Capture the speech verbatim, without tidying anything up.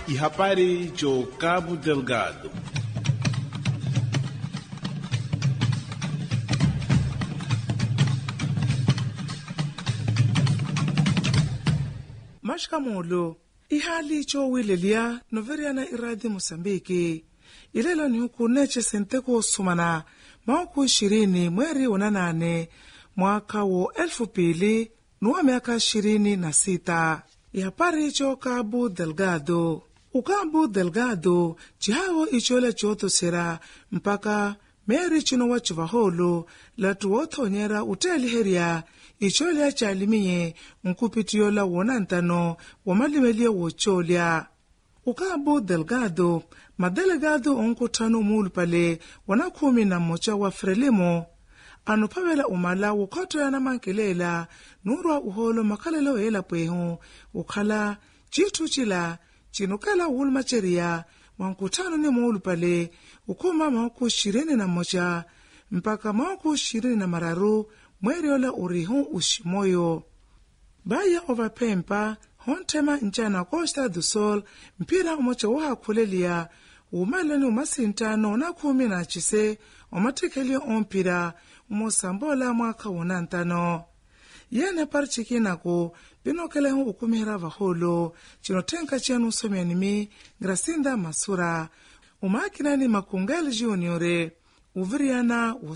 e habari cho Cabo Delgado. Mashkamulo ihali cho wilelia noveriana iradi Mosambiki ilelo ni huku neche senteko sumana mauku ishirini mweri unanane mwaka wo elfu pili nuwa miaka ishirini na sita. Ihapari icho Cabo Delgado. Ucabo Delgado chihago ichola choto sera mpaka meri chino wa chivaholo latu wothonyera uteli heria icholia chalimiye nkupitiola wonantano wamalimelia wocholia. Ucabo Delgado madelegado onkutano mulpale wanakumi na mocha wa Frelimo anupavela umala wukoto ya namankelela nurwa uholo makalelo hela pwehu ukhala chitu chila chinukala ulmacheria wankutano ni mulpale ukuma mauku shirini na mocha mpaka mauku shirini na mararu mweriola urihu ushimoyo. Baya ovapempa hontema nchana Costa do Sol mpira umocha waha kulelia umalani umasintano na kumi na chise umatekelio ompira umosambola mwaka unantano. Yene parchikinako pinokelehu ukumira vaholo chinotenka chenu somianimi Gracinda Masura umakinani Makungali Juniore uviriana